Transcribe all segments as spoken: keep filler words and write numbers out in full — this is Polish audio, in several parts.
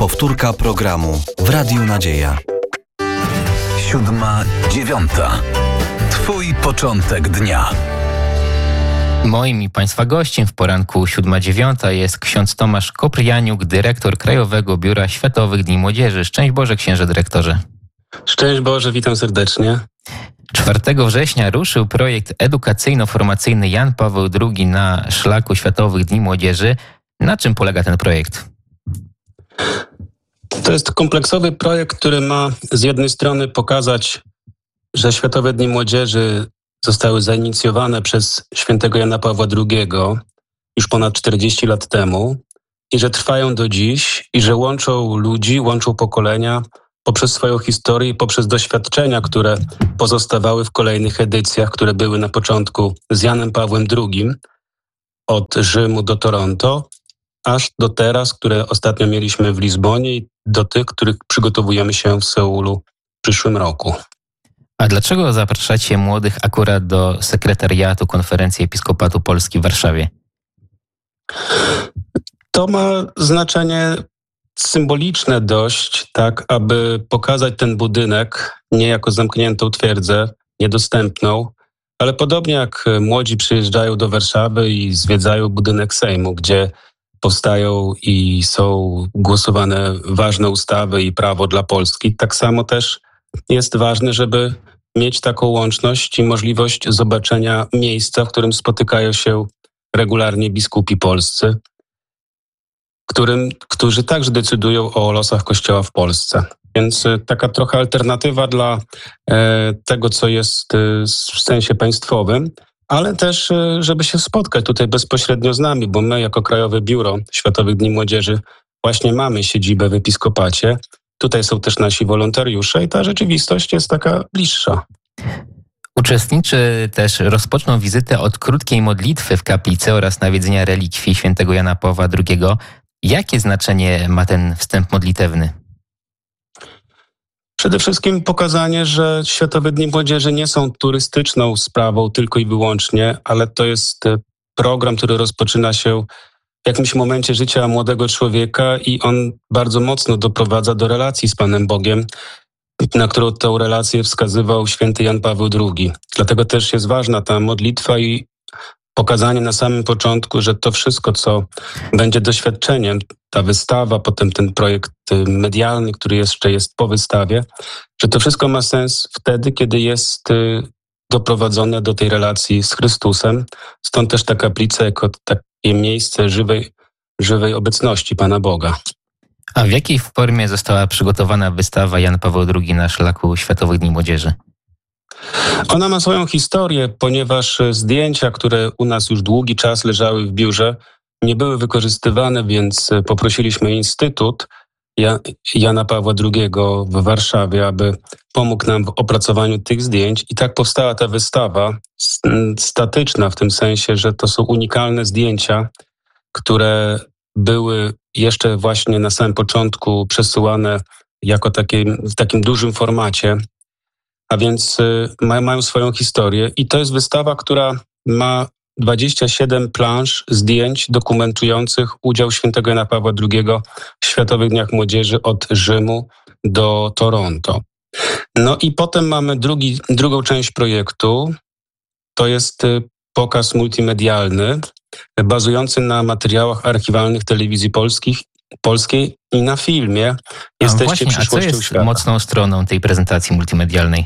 Powtórka programu w Radiu Nadzieja. Siódma, dziewiąta. Twój początek dnia. Moim i Państwa gościem w poranku siódma dziewiąta jest ksiądz Tomasz Kopryjaniuk, dyrektor Krajowego Biura Światowych Dni Młodzieży. Szczęść Boże, księże dyrektorze. Szczęść Boże, witam serdecznie. czwartego września ruszył projekt edukacyjno-formacyjny Jan Paweł drugi na szlaku Światowych Dni Młodzieży. Na czym polega ten projekt? To jest kompleksowy projekt, który ma z jednej strony pokazać, że Światowe Dni Młodzieży zostały zainicjowane przez świętego Jana Pawła drugiego już ponad czterdzieści lat temu i że trwają do dziś i że łączą ludzi, łączą pokolenia poprzez swoją historię i poprzez doświadczenia, które pozostawały w kolejnych edycjach, które były na początku z Janem Pawłem drugim od Rzymu do Toronto, aż do teraz, które ostatnio mieliśmy w Lizbonie i do tych, których przygotowujemy się w Seulu w przyszłym roku. A dlaczego zapraszacie młodych akurat do sekretariatu Konferencji Episkopatu Polski w Warszawie? To ma znaczenie symboliczne dość, tak, aby pokazać ten budynek nie jako zamkniętą twierdzę, niedostępną, ale podobnie jak młodzi przyjeżdżają do Warszawy i zwiedzają budynek Sejmu, gdzie powstają i są głosowane ważne ustawy i prawo dla Polski, tak samo też jest ważne, żeby mieć taką łączność i możliwość zobaczenia miejsca, w którym spotykają się regularnie biskupi polscy, którym, którzy także decydują o losach Kościoła w Polsce. Więc taka trochę alternatywa dla e, tego, co jest e, w sensie państwowym, ale też, e, żeby się spotkać tutaj bezpośrednio z nami, bo my jako Krajowe Biuro Światowych Dni Młodzieży właśnie mamy siedzibę w Episkopacie. Tutaj są też nasi wolontariusze i ta rzeczywistość jest taka bliższa. Uczestniczy też rozpoczną wizytę od krótkiej modlitwy w kaplicy oraz nawiedzenia relikwii świętego Jana Pawła drugiego. Jakie znaczenie ma ten wstęp modlitewny? Przede wszystkim pokazanie, że Światowe Dni Młodzieży nie są turystyczną sprawą tylko i wyłącznie, ale to jest program, który rozpoczyna się w jakimś momencie życia młodego człowieka i on bardzo mocno doprowadza do relacji z Panem Bogiem, na którą tę relację wskazywał święty Jan Paweł drugi. Dlatego też jest ważna ta modlitwa i pokazanie na samym początku, że to wszystko, co będzie doświadczeniem, ta wystawa, potem ten projekt medialny, który jeszcze jest po wystawie, że to wszystko ma sens wtedy, kiedy jest doprowadzone do tej relacji z Chrystusem. Stąd też ta kaplica jako takie miejsce żywej, żywej obecności Pana Boga. A w jakiej formie została przygotowana wystawa Jan Paweł drugi na szlaku Światowych Dni Młodzieży? Ona ma swoją historię, ponieważ zdjęcia, które u nas już długi czas leżały w biurze, nie były wykorzystywane, więc poprosiliśmy Instytut Jana Pawła drugiego w Warszawie, aby pomógł nam w opracowaniu tych zdjęć. I tak powstała ta wystawa statyczna w tym sensie, że to są unikalne zdjęcia, które były jeszcze właśnie na samym początku przesyłane jako takie, w takim dużym formacie, a więc mają, mają swoją historię. I to jest wystawa, która ma dwadzieścia siedem plansz zdjęć dokumentujących udział świętego Jana Pawła drugiego w Światowych Dniach Młodzieży od Rzymu do Toronto. No i potem mamy drugi, drugą część projektu. To jest pokaz multimedialny, bazujący na materiałach archiwalnych telewizji polskich, polskiej i na filmie Jesteście właśnie, przyszłością świata. A co jest świata. mocną stroną tej prezentacji multimedialnej?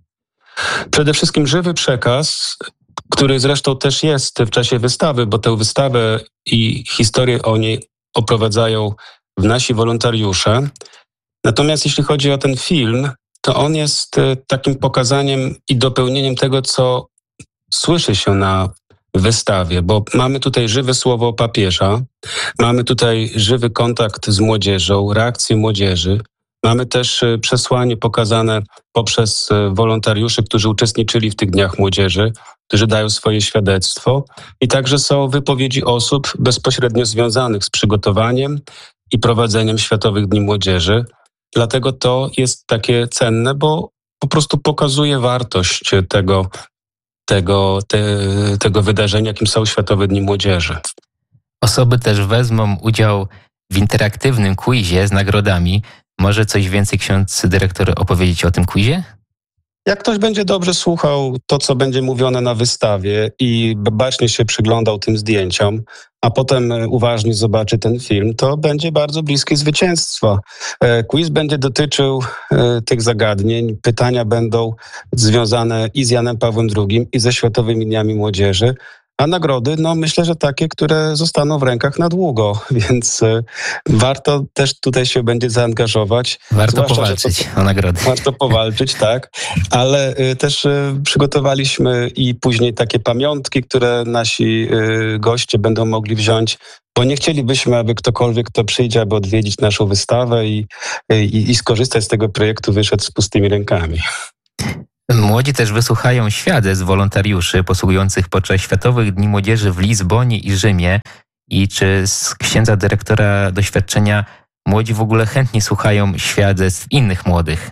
Przede wszystkim żywy przekaz, który zresztą też jest w czasie wystawy, bo tę wystawę i historię o niej oprowadzają nasi wolontariusze. Natomiast jeśli chodzi o ten film, to on jest takim pokazaniem i dopełnieniem tego, co słyszy się na wystawie, bo mamy tutaj żywe słowo papieża, mamy tutaj żywy kontakt z młodzieżą, reakcje młodzieży. Mamy też przesłanie pokazane poprzez wolontariuszy, którzy uczestniczyli w tych Dniach Młodzieży, którzy dają swoje świadectwo. I także są wypowiedzi osób bezpośrednio związanych z przygotowaniem i prowadzeniem Światowych Dni Młodzieży. Dlatego to jest takie cenne, bo po prostu pokazuje wartość tego, tego, te, tego wydarzenia, jakim są Światowe Dni Młodzieży. Osoby też wezmą udział w interaktywnym quizie z nagrodami. Może coś więcej ksiądz dyrektor opowiedzieć o tym quizie? Jak ktoś będzie dobrze słuchał to, co będzie mówione na wystawie i bacznie się przyglądał tym zdjęciom, a potem uważnie zobaczy ten film, to będzie bardzo bliski zwycięstwa. Quiz będzie dotyczył tych zagadnień. Pytania będą związane i z Janem Pawłem drugim, i ze Światowymi Dniami Młodzieży. A nagrody, no myślę, że takie, które zostaną w rękach na długo, więc y, warto też tutaj się będzie zaangażować. Warto Zwłaszcza, powalczyć to, o nagrody. Warto powalczyć, tak, ale y, też y, przygotowaliśmy i później takie pamiątki, które nasi y, goście będą mogli wziąć, bo nie chcielibyśmy, aby ktokolwiek, kto przyjdzie, aby odwiedzić naszą wystawę i, i, i skorzystać z tego projektu, wyszedł z pustymi rękami. Młodzi też wysłuchają świadectw wolontariuszy posługujących podczas Światowych Dni Młodzieży w Lizbonie i Rzymie. I czy z księdza dyrektora doświadczenia młodzi w ogóle chętnie słuchają świadectw innych młodych?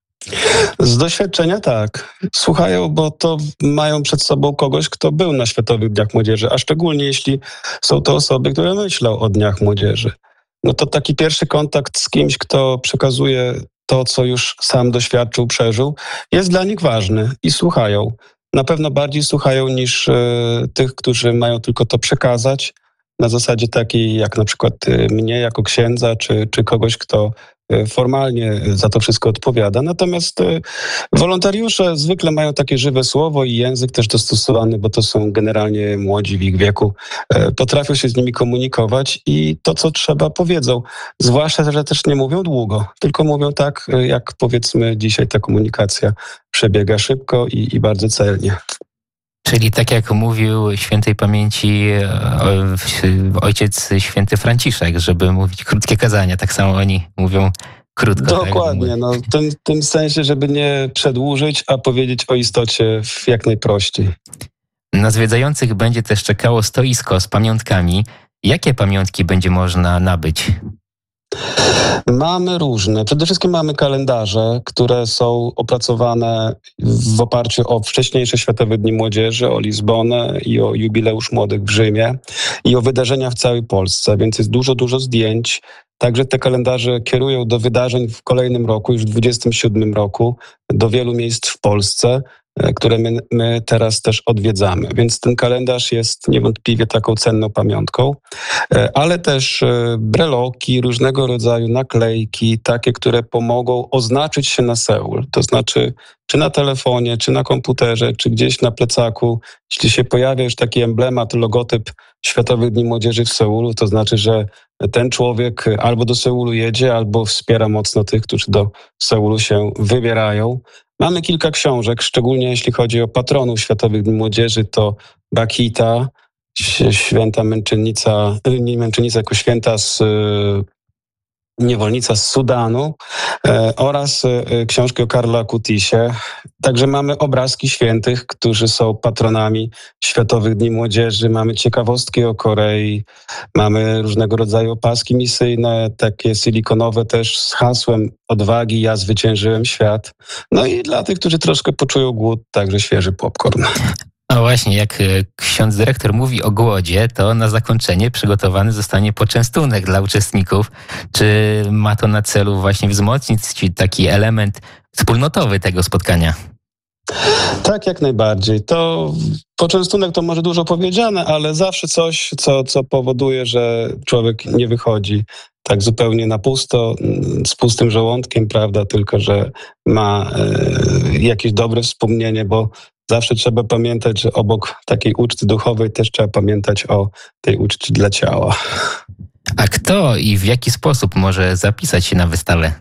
Z doświadczenia tak. Słuchają, bo to mają przed sobą kogoś, kto był na Światowych Dniach Młodzieży, a szczególnie jeśli są to osoby, które myślą o Dniach Młodzieży. No to taki pierwszy kontakt z kimś, kto przekazuje to, co już sam doświadczył, przeżył, jest dla nich ważny i słuchają. Na pewno bardziej słuchają niż y, tych, którzy mają tylko to przekazać na zasadzie takiej jak na przykład y, mnie jako księdza, czy, czy kogoś, kto y, formalnie za to wszystko odpowiada. Natomiast y, wolontariusze zwykle mają takie żywe słowo i język też dostosowany, bo to są generalnie młodzi w ich wieku. Y, potrafią się z nimi komunikować i to, co trzeba, powiedzą. Zwłaszcza, że też nie mówią długo, tylko mówią tak, jak powiedzmy dzisiaj ta komunikacja przebiega szybko i, i bardzo celnie. Czyli tak jak mówił świętej pamięci ojciec święty Franciszek, żeby mówić krótkie kazania, tak samo oni mówią krótko. Dokładnie, tak? no, w tym, w tym sensie, żeby nie przedłużyć, a powiedzieć o istocie jak najprościej. Na zwiedzających będzie też czekało stoisko z pamiątkami. Jakie pamiątki będzie można nabyć? Mamy różne. Przede wszystkim mamy kalendarze, które są opracowane w oparciu o wcześniejsze Światowe Dni Młodzieży, o Lizbonę i o jubileusz młodych w Rzymie i o wydarzenia w całej Polsce, więc jest dużo, dużo zdjęć. Także te kalendarze kierują do wydarzeń w kolejnym roku, już w dwudziestym siódmym roku, do wielu miejsc w Polsce, które my, my teraz też odwiedzamy. Więc ten kalendarz jest niewątpliwie taką cenną pamiątką, ale też breloki, różnego rodzaju naklejki, takie, które pomogą oznaczyć się na Seul. To znaczy, czy na telefonie, czy na komputerze, czy gdzieś na plecaku, jeśli się pojawia już taki emblemat, logotyp Światowych Dni Młodzieży w Seulu, to znaczy, że ten człowiek albo do Seulu jedzie, albo wspiera mocno tych, którzy do Seulu się wybierają. Mamy kilka książek, szczególnie jeśli chodzi o patronów Światowych Dni Młodzieży, to Bakita, święta męczennica, nie męczennica, jako święta z niewolnica z Sudanu e, oraz e, książki o Karlu Akutisie. Także mamy obrazki świętych, którzy są patronami Światowych Dni Młodzieży. Mamy ciekawostki o Korei, mamy różnego rodzaju opaski misyjne, takie silikonowe też z hasłem odwagi, ja zwyciężyłem świat. No i dla tych, którzy troszkę poczują głód, także świeży popcorn. No właśnie, jak ksiądz dyrektor mówi o głodzie, to na zakończenie przygotowany zostanie poczęstunek dla uczestników. Czy ma to na celu właśnie wzmocnić taki element wspólnotowy tego spotkania? Tak, jak najbardziej. To poczęstunek to może dużo powiedziane, ale zawsze coś, co, co powoduje, że człowiek nie wychodzi tak zupełnie na pusto, z pustym żołądkiem, prawda, tylko że ma e, jakieś dobre wspomnienie, bo zawsze trzeba pamiętać, że obok takiej uczty duchowej też trzeba pamiętać o tej uczcie dla ciała. A kto i w jaki sposób może zapisać się na wystawę?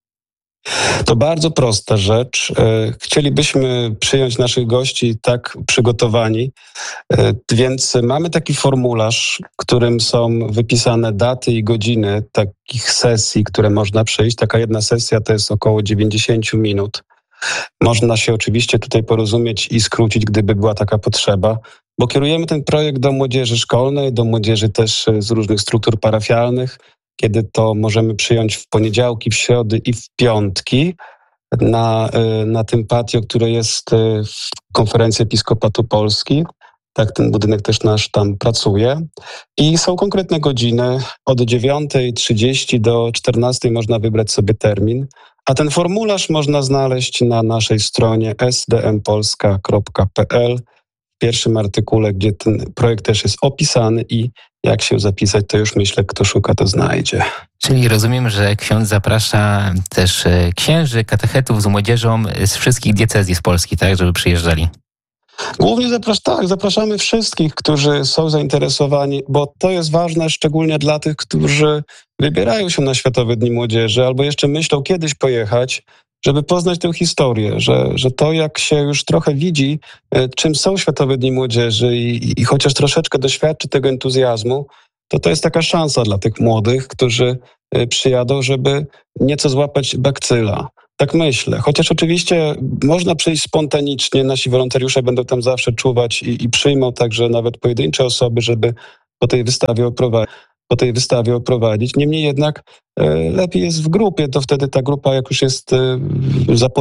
To bardzo prosta rzecz. Chcielibyśmy przyjąć naszych gości tak przygotowani, więc mamy taki formularz, w którym są wypisane daty i godziny takich sesji, które można przyjść. Taka jedna sesja to jest około dziewięćdziesiąt minut. Można się oczywiście tutaj porozumieć i skrócić, gdyby była taka potrzeba, bo kierujemy ten projekt do młodzieży szkolnej, do młodzieży też z różnych struktur parafialnych, kiedy to możemy przyjąć w poniedziałki, w środy i w piątki na, na tym patio, które jest w Konferencji Episkopatu Polski. Tak, ten budynek też nasz tam pracuje. I są konkretne godziny. Od dziewiątej trzydzieści do czternastej można wybrać sobie termin. A ten formularz można znaleźć na naszej stronie s d m polska kropka p l. W pierwszym artykule, gdzie ten projekt też jest opisany i jak się zapisać, to już myślę, kto szuka, to znajdzie. Czyli rozumiem, że ksiądz zaprasza też księży, katechetów z młodzieżą z wszystkich diecezji z Polski, tak, żeby przyjeżdżali. Głównie zaprasz- tak, zapraszamy wszystkich, którzy są zainteresowani, bo to jest ważne szczególnie dla tych, którzy wybierają się na Światowe Dni Młodzieży albo jeszcze myślą kiedyś pojechać, żeby poznać tę historię, że, że to jak się już trochę widzi, czym są Światowe Dni Młodzieży i, i chociaż troszeczkę doświadczy tego entuzjazmu, to to jest taka szansa dla tych młodych, którzy przyjadą, żeby nieco złapać bakcyla. Tak myślę. Chociaż oczywiście można przyjść spontanicznie, nasi wolontariusze będą tam zawsze czuwać i, i przyjmą także nawet pojedyncze osoby, żeby po tej wystawie oprowadzić. Po tej wystawie oprowadzić. Niemniej jednak e, lepiej jest w grupie, to wtedy ta grupa, jak już jest e, zapowiedziana,